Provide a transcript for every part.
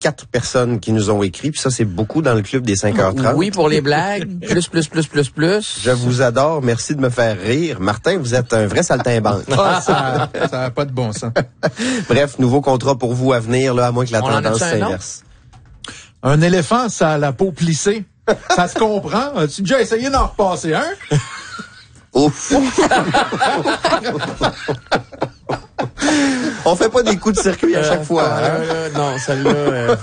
4 personnes qui nous ont écrit, puis ça, c'est beaucoup dans le club des 5h30. Oui, pour les blagues. Plus. Je vous adore. Merci de me faire rire. Martin, vous êtes un vrai saltimbanque. Ça n'a pas de bon sens. Bref, nouveau contrat pour vous à venir, là, à moins que la tendance s'inverse. Un éléphant, ça a la peau plissée. Ça se comprend. As-tu déjà essayé d'en repasser un? Ouf! On fait pas des coups de circuit à chaque fois. Non, celle-là...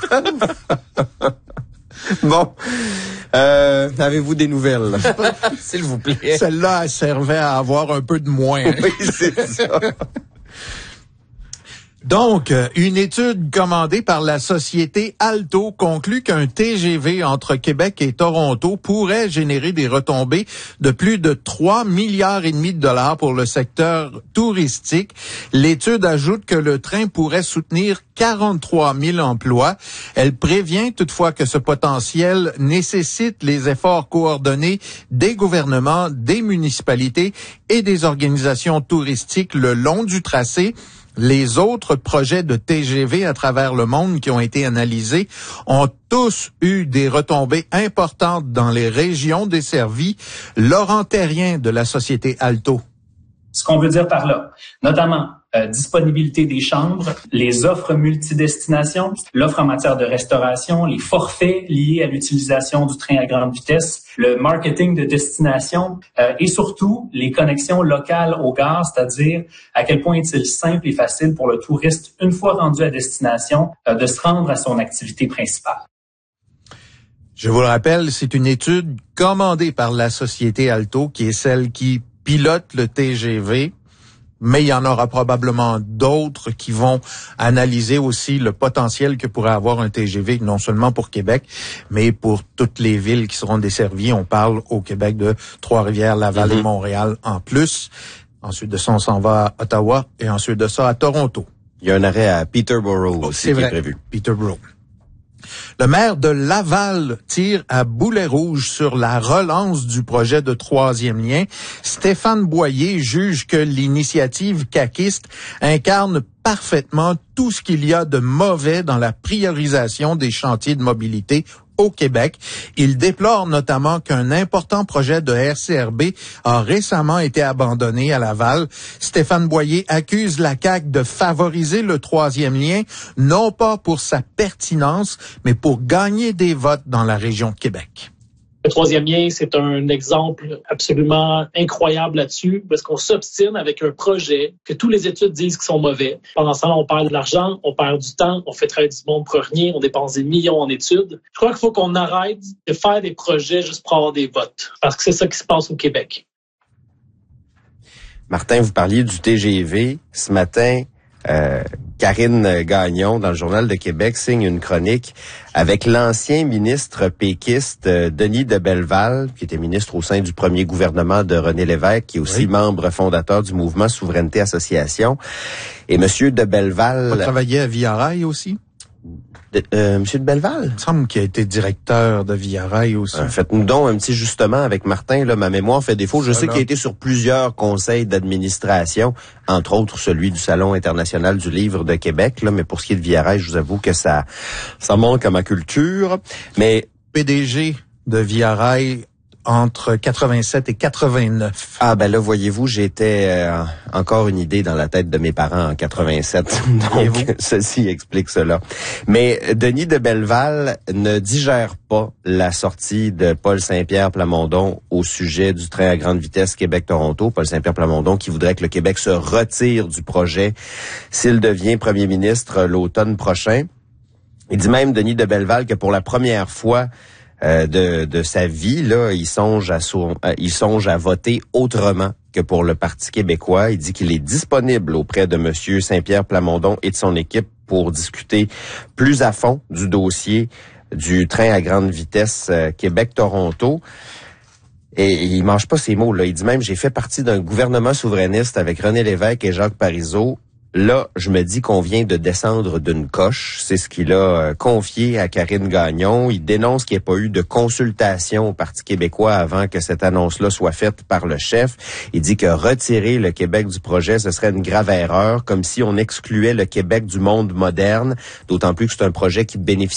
Bon. Avez-vous des nouvelles? S'il vous plaît. Celle-là, elle servait à avoir un peu de moins. Oui, c'est ça. Donc, une étude commandée par la société Alto conclut qu'un TGV entre Québec et Toronto pourrait générer des retombées de plus de 3,5 milliards de dollars pour le secteur touristique. L'étude ajoute que le train pourrait soutenir 43 000 emplois. Elle prévient toutefois que ce potentiel nécessite les efforts coordonnés des gouvernements, des municipalités et des organisations touristiques le long du tracé. Les autres projets de TGV à travers le monde qui ont été analysés ont tous eu des retombées importantes dans les régions desservies. Laurent Terrien de la société Alto. Ce qu'on veut dire par là, notamment disponibilité des chambres, les offres multidestinations, l'offre en matière de restauration, les forfaits liés à l'utilisation du train à grande vitesse, le marketing de destination et surtout les connexions locales aux gares, c'est-à-dire à quel point est-il simple et facile pour le touriste, une fois rendu à destination, de se rendre à son activité principale. Je vous le rappelle, c'est une étude commandée par la société Alto qui est celle qui pilote le TGV. Mais il y en aura probablement d'autres qui vont analyser aussi le potentiel que pourrait avoir un TGV, non seulement pour Québec, mais pour toutes les villes qui seront desservies. On parle au Québec de Trois-Rivières, Laval et Montréal en plus. Ensuite de ça, on s'en va à Ottawa et ensuite de ça à Toronto. Il y a un arrêt à Peterborough aussi qui est prévu. Peterborough. Le maire de Laval tire à boulet rouge sur la relance du projet de troisième lien. Stéphane Boyer juge que l'initiative caquiste incarne parfaitement tout ce qu'il y a de mauvais dans la priorisation des chantiers de mobilité au Québec. Il déplore notamment qu'un important projet de RCRB a récemment été abandonné à Laval. Stéphane Boyer accuse la CAQ de favoriser le troisième lien, non pas pour sa pertinence, mais pour gagner des votes dans la région de Québec. Le troisième lien, c'est un exemple absolument incroyable là-dessus, parce qu'on s'obstine avec un projet que tous les études disent qu'ils sont mauvais. Pendant ce temps-là, on perd de l'argent, on perd du temps, on fait travailler du monde pour rien, on dépense des millions en études. Je crois qu'il faut qu'on arrête de faire des projets juste pour avoir des votes, parce que c'est ça qui se passe au Québec. Martin, vous parliez du TGV. Ce matin, Karine Gagnon, dans le Journal de Québec, signe une chronique avec l'ancien ministre péquiste Denis de Belleval, qui était ministre au sein du premier gouvernement de René Lévesque, qui est aussi membre fondateur du mouvement Souveraineté Association. Et Monsieur de Belleval... Il travaillait à Via Rail aussi? Monsieur de Belleval? Il me semble qu'il a été directeur de Via Rail aussi. Faites-nous donc un petit justement avec Martin. Là, ma mémoire fait défaut. Je sais qu'il a été sur plusieurs conseils d'administration, entre autres celui du Salon international du livre de Québec. Là, mais pour ce qui est de Via Rail, je vous avoue que ça manque à ma culture. Mais PDG de Via Rail entre 87 et 89. Ah ben là, voyez-vous, j'étais encore une idée dans la tête de mes parents en 87. Donc, ceci explique cela. Mais Denis de Belleval ne digère pas la sortie de Paul Saint-Pierre Plamondon au sujet du train à grande vitesse Québec-Toronto. Paul Saint-Pierre Plamondon qui voudrait que le Québec se retire du projet s'il devient premier ministre l'automne prochain. Il dit même, Denis de Belleval, que pour la première fois de sa vie, là, il songe à voter autrement que pour le Parti québécois. Il dit qu'il est disponible auprès de Monsieur Saint-Pierre Plamondon et de son équipe pour discuter plus à fond du dossier du train à grande vitesse Québec-Toronto. Et il mange pas ses mots, là. Il dit même, j'ai fait partie d'un gouvernement souverainiste avec René Lévesque et Jacques Parizeau. Là, je me dis qu'on vient de descendre d'une coche. C'est ce qu'il a confié à Karine Gagnon. Il dénonce qu'il n'y ait pas eu de consultation au Parti québécois avant que cette annonce-là soit faite par le chef. Il dit que retirer le Québec du projet, ce serait une grave erreur, comme si on excluait le Québec du monde moderne, d'autant plus que c'est un projet qui bénéficie